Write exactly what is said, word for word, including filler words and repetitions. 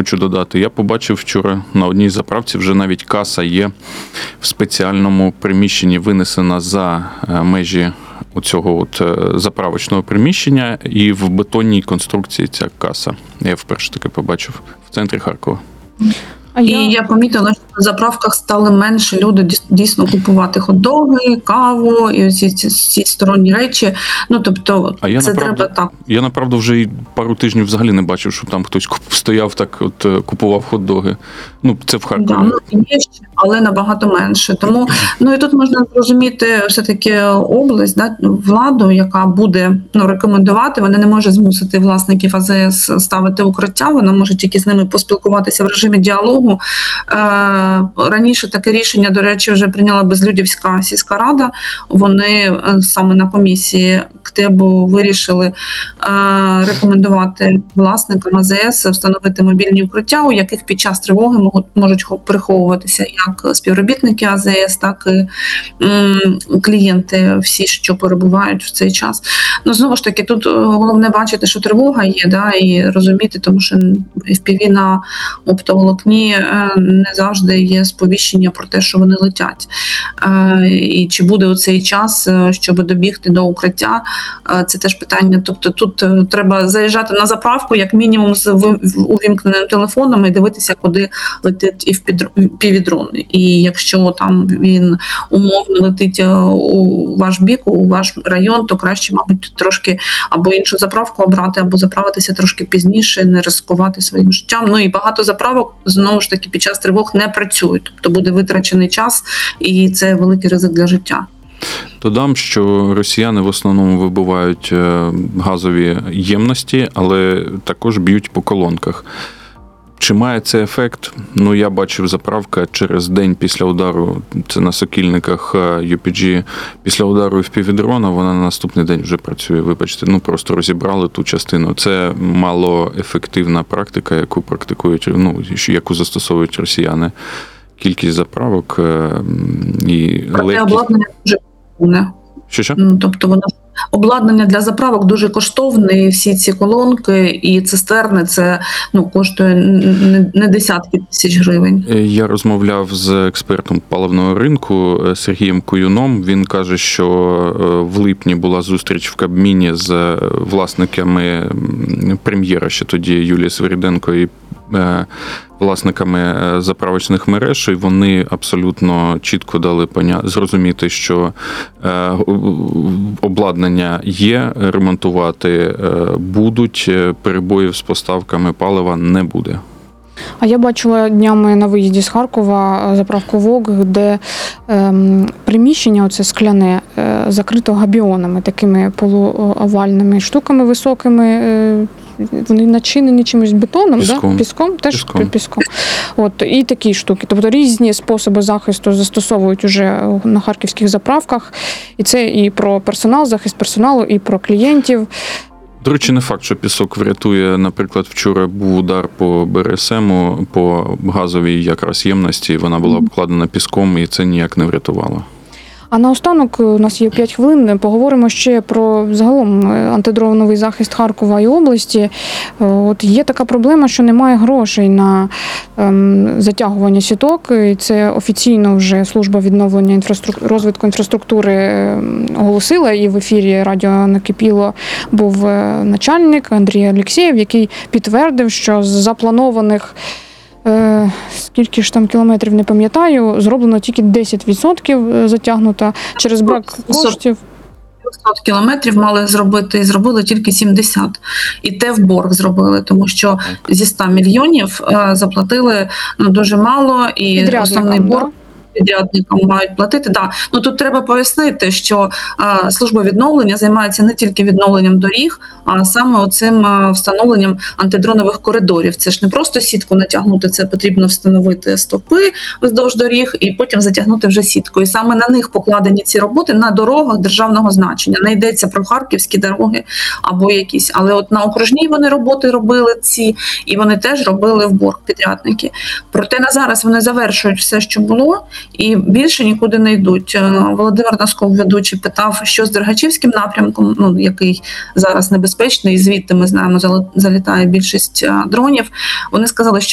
хочу додати. Я побачив вчора на одній заправці, вже навіть каса є в спеціальному приміщенні, винесена за межі оцього от заправочного приміщення, і в бетонній конструкції ця каса. Я вперше таке побачив в центрі Харкова. А І я... я помітила, що на заправках стали менше люди дійсно купувати хот-доги, каву і ці, ці, ці сторонні речі. Ну, тобто, а я це направду, треба так. Я, направду, вже й пару тижнів взагалі не бачив, щоб там хтось стояв так, от купував хот-доги. Ну, це в Харкові. Да, ну, є ще, але набагато менше. Тому, ну, і тут можна зрозуміти все-таки область, да, владу, яка буде ну, рекомендувати, вона не може змусити власників АЗС ставити укриття, вона може тільки з ними поспілкуватися в режимі діалогу. Е, раніше таке рішення, до речі, вже прийняла Безлюдівська сільська рада. Вони саме на комісії КТЕБу вирішили е, рекомендувати власникам АЗС встановити мобільні укриття, у яких під час тривоги можуть, можуть приховуватися як співробітники АЗС, так і м, клієнти всі, що перебувають в цей час. Ну, знову ж таки, тут головне бачити, що тривога є, да, і розуміти, тому що еф пі ві на оптоволокні не завжди є сповіщення про те, що вони летять. І чи буде у цей час, щоб добігти до укриття, це теж питання. Тобто тут треба заїжджати на заправку, як мінімум, з увімкненим телефоном і дивитися, куди летить і півдрон. І якщо там він умовно летить у ваш бік, у ваш район, то краще, мабуть, трошки або іншу заправку обрати, або заправитися трошки пізніше, не ризикувати своїм життям. Ну і багато заправок, знову ж таки, під час тривог не працюють. Тобто буде витрачений час, і це великий ризик для життя. Додам, що росіяни в основному вибивають газові ємності, але також б'ють по колонках. Чи має це ефект? Ну, я бачив, заправка через день після удару, це на Сокільниках ю пі джі, після удару еф пі ві-дрона, вона на наступний день вже працює, вибачте. Ну, просто розібрали ту частину. Це малоефективна практика, яку практикують, ну, яку застосовують росіяни. Кількість заправок і Проте обладнання дуже коштовне. Що-що? Тобто воно обладнання для заправок дуже коштовне, і всі ці колонки і цистерни, це ну, коштує не десятки тисяч гривень. Я розмовляв з експертом паливного ринку Сергієм Куюном. Він каже, що в липні була зустріч в Кабміні з власниками прем'єра, ще тоді Юлії Свириденко, і власниками заправочних мереж, і вони абсолютно чітко дали поня... зрозуміти, що обладнання є, ремонтувати будуть, перебоїв з поставками палива не буде. А я бачила днями на виїзді з Харкова заправку ВОК, де ем, приміщення, оце скляне, е, закрито габіонами, такими полуовальними штуками високими. Е, вони начинені чимось бетоном, піском, да? піском, теж піском. піском. От, і такі штуки. Тобто різні способи захисту застосовують уже на харківських заправках. І це і про персонал, захист персоналу, і про клієнтів. До речі, не факт, що пісок врятує. Наприклад, вчора був удар по Бе Ер Ес Ему, по газовій якраз ємності, вона була обкладена піском, і це ніяк не врятувало. А наостанок, у нас є п'ять хвилин, поговоримо ще про загалом антидроновий захист Харкова і області. От є така проблема, що немає грошей на ем, затягування сіток. І це офіційно вже служба відновлення інфраструк... розвитку інфраструктури оголосила, і в ефірі радіо «Накипіло» був начальник Андрій Алєксєєв, який підтвердив, що з запланованих Е, скільки ж там кілометрів, не пам'ятаю, зроблено тільки десять відсотків затягнуто через брак коштів. сто кілометрів мали зробити, і зробили тільки сімдесят. І те в борг зробили, тому що зі ста мільйонів е, заплатили ну, дуже мало, і основний борг підрядникам мають платити. Да. Ну, тут треба пояснити, що а, служба відновлення займається не тільки відновленням доріг, а саме оцим а, встановленням антидронових коридорів. Це ж не просто сітку натягнути, це потрібно встановити стовпи вздовж доріг і потім затягнути вже сітку. І саме на них покладені ці роботи на дорогах державного значення. Не йдеться про харківські дороги або якісь. Але от на окружній вони роботи робили ці, і вони теж робили в борг підрядники. Проте на зараз вони завершують все, що було, і більше нікуди не йдуть. Володимир Носков, ведучий, питав, що з Дергачівським напрямком, ну, який зараз небезпечний, і звідти, ми знаємо, залітає більшість дронів. Вони сказали, що